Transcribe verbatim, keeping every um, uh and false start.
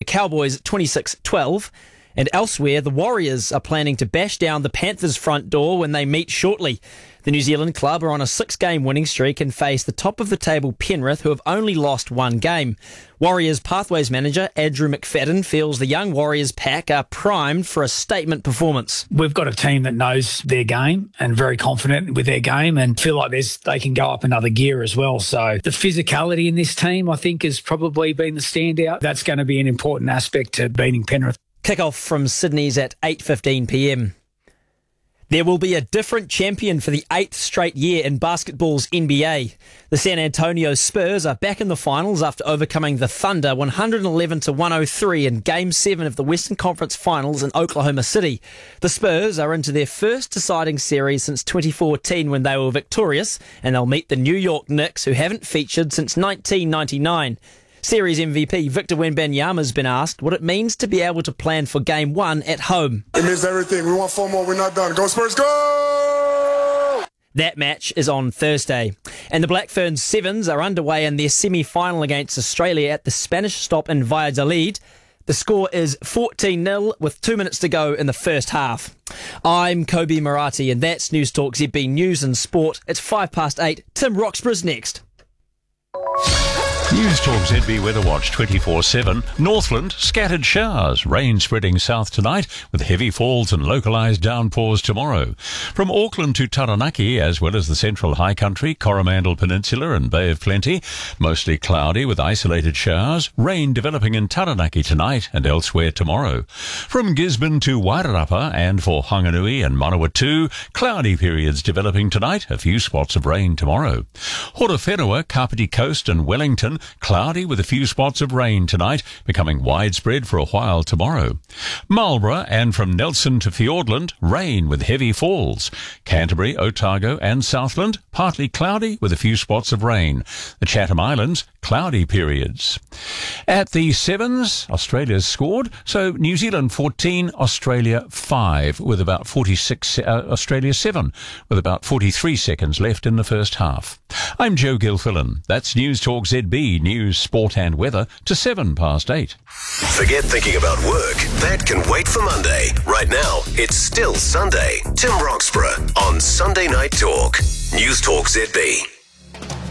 Cowboys twenty-six twelve. And elsewhere, the Warriors are planning to bash down the Panthers' front door when they meet shortly. The New Zealand club are on a six-game winning streak and face the top-of-the-table Penrith, who have only lost one game. Warriors Pathways manager Andrew McFadden feels the young Warriors pack are primed for a statement performance. We've got a team that knows their game and very confident with their game and feel like there's, they can go up another gear as well. So the physicality in this team, I think, has probably been the standout. That's going to be an important aspect to beating Penrith. Kick-off from Sydney's at eight fifteen p m. There will be a different champion for the eighth straight year in basketball's N B A. The San Antonio Spurs are back in the finals after overcoming the Thunder one eleven to one oh three in Game seven of the Western Conference Finals in Oklahoma City. The Spurs are into their first deciding series since twenty fourteen when they were victorious, and they'll meet the New York Knicks, who haven't featured since nineteen ninety-nine. Series M V P Victor Wembanyama has been asked what it means to be able to plan for Game one at home. It means everything. We want four more. We're not done. Go Spurs, go! That match is on Thursday. And the Black Ferns Sevens are underway in their semi-final against Australia at the Spanish stop in Valladolid. The score is fourteen nil with two minutes to go in the first half. I'm Kobe Marathi, and that's News Talk Z B News and Sport. It's five past eight. Tim Roxburgh's next. News Talk Z B Weather Watch twenty-four seven. Northland, scattered showers. Rain spreading south tonight with heavy falls and localised downpours tomorrow. From Auckland to Taranaki, as well as the central high country, Coromandel Peninsula and Bay of Plenty, mostly cloudy with isolated showers. Rain developing in Taranaki tonight and elsewhere tomorrow. From Gisborne to Wairarapa and for Hanganui and Manawatu, cloudy periods developing tonight. A few spots of rain tomorrow. Horowhenua, Kapiti Coast and Wellington, cloudy with a few spots of rain tonight, becoming widespread for a while tomorrow. Marlborough and from Nelson to Fiordland, rain with heavy falls. Canterbury, Otago and Southland, partly cloudy with a few spots of rain. The Chatham Islands, cloudy periods. At the Sevens, Australia's scored, so New Zealand fourteen, Australia five, with about forty-six, uh, Australia seven, with about forty-three seconds left in the first half. I'm Joe Gilfillan. That's News Talk Z B, news, sport and weather to seven past eight. Forget thinking about work. That can wait for Monday. Right now, it's still Sunday. Tim Roxburgh on Sunday Night Talk. News Talk Z B.